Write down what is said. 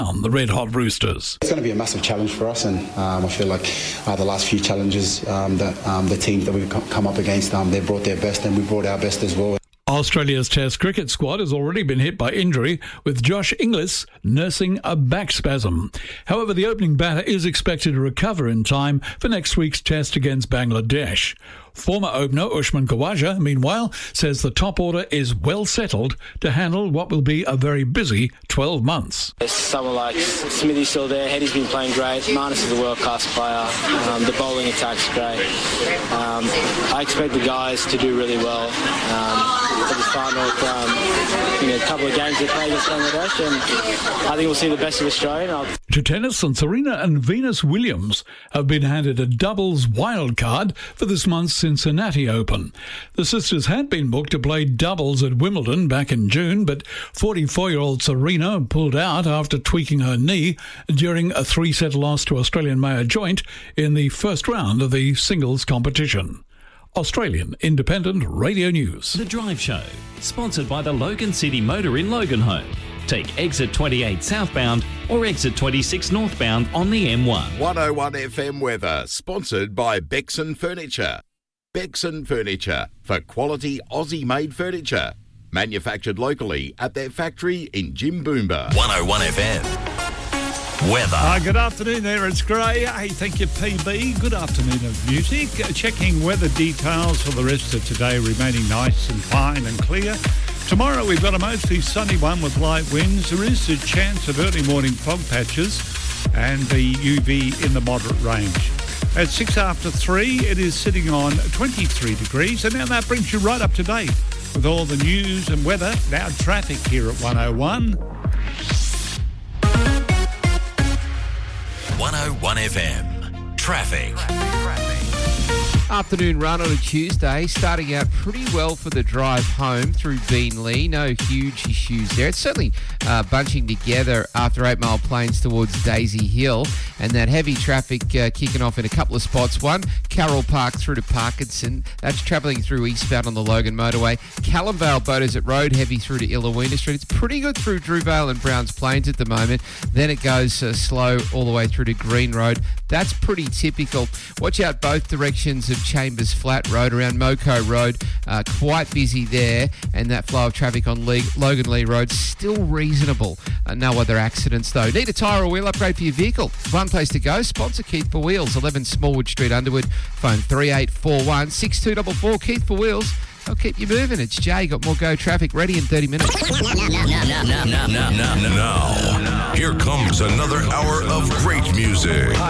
the Red Hot Roosters. It's going to be a massive challenge for us, and I feel like the last few challenges that the teams that we've come up against, they brought their best and we brought our best as well. Australia's Test cricket squad has already been hit by injury, with Josh Inglis nursing a back spasm. However, the opening batter is expected to recover in time for next week's Test against Bangladesh. Former opener Usman Khawaja, meanwhile, says the top order is well settled to handle what will be a very busy 12 months. Someone like Smithy's still there, Hedy's been playing great, Marnus is a world-class player, the bowling attack's great. I expect the guys to do really well. For this final, a couple of games they play against Bangladesh, and I think we'll see the best of Australia. To tennis, and Serena and Venus Williams have been handed a doubles wild card for this month's Cincinnati Open. The sisters had been booked to play doubles at Wimbledon back in June, but 44-year-old Serena pulled out after tweaking her knee during a 3-set loss to Australian Maya Joint in the first round of the singles competition. Australian Independent Radio News. The Drive Show, sponsored by the Logan City Motor in Loganholme. Take exit 28 southbound or exit 26 northbound on the M1. 101 FM weather, sponsored by Bexon Furniture. Bexon Furniture, for quality Aussie-made furniture. Manufactured locally at their factory in Jimboomba. 101 FM. Weather. Good afternoon there, it's Gray. Hey, thank you, PB. Good afternoon of music. Checking weather details for the rest of today, remaining nice and fine and clear. Tomorrow we've got a mostly sunny one with light winds. There is a chance of early morning fog patches and the UV in the moderate range. At 6 after 3, it is sitting on 23 degrees. And now that brings you right up to date with all the news and weather. Now traffic here at 101. 101 FM. Traffic. Afternoon run on a Tuesday, starting out pretty well for the drive home through Beenleigh. No huge issues there. It's certainly bunching together after 8 Mile Plains towards Daisy Hill, and that heavy traffic kicking off in a couple of spots. One, Carroll Park through to Parkinson. That's travelling through eastbound on the Logan Motorway. Callumvale Beaudesert Road heavy through to Illawina Street. It's pretty good through Drewvale and Browns Plains at the moment. Then it goes slow all the way through to Green Road. That's pretty typical. Watch out both directions of Chambers Flat Road around Moco Road. Quite busy there, and that flow of traffic on Logan Lee Road still reasonable. No other accidents though. Need a tyre or wheel upgrade for your vehicle? One place to go. Sponsor Keith for Wheels, 11 Smallwood Street, Underwood. Phone 3841 6244. Keith for Wheels. I'll keep you moving. It's Jay. Got more Go traffic ready in 30 minutes. Now, here comes another hour of great music.